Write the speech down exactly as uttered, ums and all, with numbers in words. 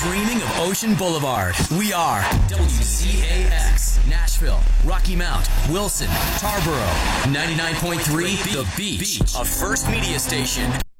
dreaming of Ocean Boulevard. We are W C A X, Nashville, Rocky Mount, Wilson, Tarboro, ninety-nine point three, The Beach, a First Media Station.